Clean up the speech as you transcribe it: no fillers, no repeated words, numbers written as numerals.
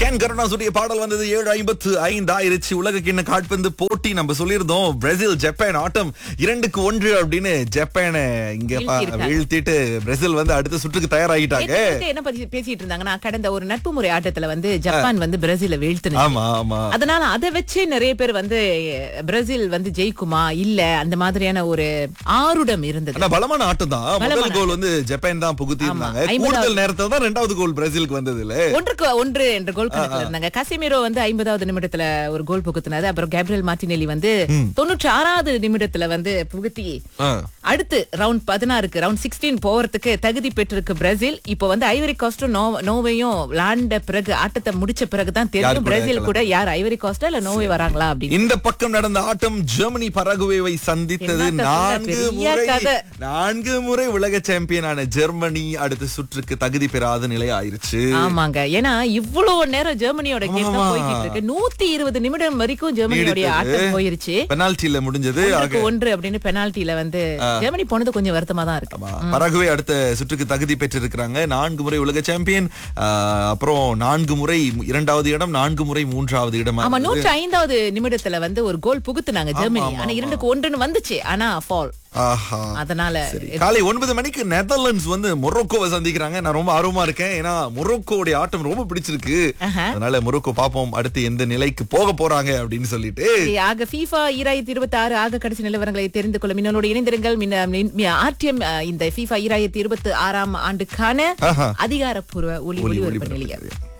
Can கருணாசுடைய பாடல் வந்தது 7:55 ஆயிருச்சு. உலக கிண்ண கால்பந்து போட்டி நம்ம சொல்லியிருந்தோம். பிரேசில் ஜப்பான் ஆட்டம் 2-1 அப்படின்னு ஜப்பானை இங்க வீழ்த்திட்டு பிரேசில் வந்து அடுத்த சுற்றுக்கு தயாராகிட்டாங்க. என்ன பேசிட்டு இருந்தாங்கன்னா, கடந்த ஒரு நட்பு முறை ஆட்டத்துல வந்து ஜப்பான் வந்து பிரேசில வீழ்த்தினாங்க. ஆமா ஆமா. அதனால அதை வச்சு நிறைய பேர் வந்து பிரேசில் வந்து ஜெயிக்குமா இல்ல அந்த மாதிரியான ஒரு ஆருடம் இருந்தது. ஆனா பலமான ஆட்டம் தான். முதல் கோல் வந்து ஜப்பான் தான் புகுத்தி இருந்தாங்க. கூடுதல் நேரத்துல தான் இரண்டாவது கோல் பிரேசிலுக்கு வந்தது இல்ல. 1-1 என்ற கோல் கணக்குல இருந்தாங்க. கசிமிரோ வந்து 50வது நிமிடத்துல ஒரு கோல் புகுத்தினாரு. அப்புறம் கேப்ரியல் மார்டினெல்லி வந்து 96வது நிமிடத்துல வந்து புகுத்தி அடுத்து ரவுண்ட் 16க்கு ரவுண்ட் 16 போறதுக்கு தகுதி பெற்றிருக்கு பிரேசில். இப்போ வந்து ஐவரி கோஸ்டும் நோவையும் விளையாண்ட பிறகு ஆட்டத்தை முடிச்ச பிறகுதான் தெரியும் பிரேசில் கூட யார் ஐவரி கோஸ்டா இல்ல நோவே வராங்களா அப்படின்னு. இந்த பக்கம் நடந்த ஆட்டம் ஜெர்மனி பராகுவேவை சந்தித்தது. 4 முறை உலக சாம்பியனான ஜெர்மனி அடுத்த சுற்றுக்கு தகுதி பெறாத நிலை ஆயிருச்சு. ஆமாங்க, ஏன்னா இவ்வளவு நேரம் ஜெர்மனியோட கேம் தான் போயிட்டு இருக்கு. 120 நிமிடம் வரைக்கும் ஜெர்மனியோட ஆட்டம் போயிருச்சு. பெனால்டில முடிஞ்சது 1 அப்படின்னு பெனால்டில வந்து ஜெர்மனி போனது கொஞ்சம் வருத்தமா தான் இருக்கு. பராகுவே அடுத்த சுற்றுக்கு தகுதி பெற்றிருக்கிறாங்க. 4 முறை உலக சாம்பியன், அப்புறம் 4 முறை 2வது இடம், 4 முறை 3வது இடம். ஆமா, 105வது நிமிடத்துல வந்து ஒரு கோல் புகுத்துனாங்க ஜெர்மனி. ஆனா 2-1 வந்துச்சு. ஆனா ஃபால். அதனால காலை 9 மணிக்கு நெதர்லாண்ட்ஸ் வந்து மொரோக்கோவை சந்திக்கிறாங்க. நான் ரொம்ப ஆர்வமா இருக்கேன். ஏன்னா மொரோக்கோடைய ஆட்டம் ரொம்ப பிடிச்சிருக்கு. அதனால மொரோக்கோ பாப்போம் அடுத்து எந்த நிலைக்கு போக போறாங்க அப்படின்னு சொல்லிட்டு. ஆக FIFA 2026 ஆக கடைசி நிலவரங்களை தெரிந்து கொள்ள மின்னலோடு இணைந்திருங்கள். RTM இந்த FIFA 2026 ஆண்டுக்கான அதிகாரப்பூர்வ ஒளிபரப்பு நிலையம்.